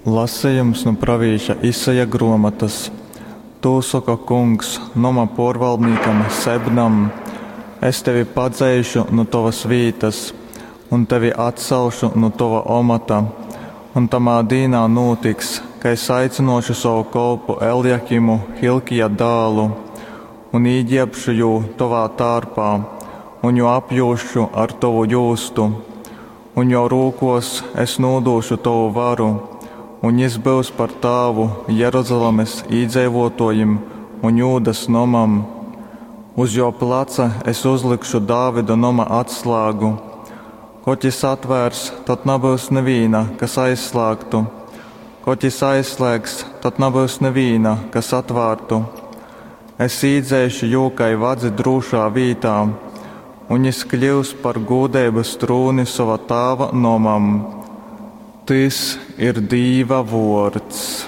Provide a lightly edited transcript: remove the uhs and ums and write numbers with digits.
Lasījums no pravīša Isaja grāmatas. Tu saka kungs, noma porvaldniekam Sebnam, es tevi padzēšu no tavas vītas, un tevi atcelšu no tava omata, un tamā dīnā notiks, ka es aicinošu savu kolpu Eljakimu, Hilkija dālu, un īģiepšu jū tavā tārpā, un jū apjūšu ar tavu jūstu, un jau rūkos es nodūšu tavu varu, un viņš būs par tāvu Jeruzalemes iedzīvotājiem un Jūdas nomam. Uz jo placa es uzlikšu Dāvida noma atslēgu. Ko ķis atvērs, tad nebūs neviena, kas aizslēgtu. Ko ķis aizslēgs, tad nebūs neviena, kas atvērtu. Es īdzēšu jūkai vadzi drūšā vītā, un viņš kļūs par gūdības trūni sava tāva nomam. Tas ir Dieva vārds.